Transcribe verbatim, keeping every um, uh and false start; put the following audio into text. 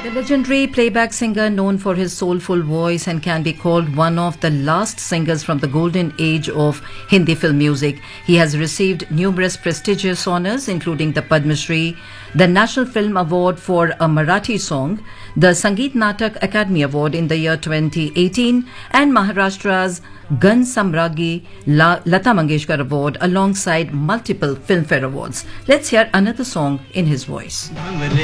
The legendary playback singer, known for his soulful voice and can be called one of the last singers from the golden age of Hindi film music, he has received numerous prestigious honors, including the Padma Shri, the National Film Award for a Marathi song, the Sangeet Natak Academy Award in the year twenty eighteen, and Maharashtra's Gan Samragi La- Lata Mangeshkar Award, alongside multiple Filmfare Awards. Let's hear another song in his voice.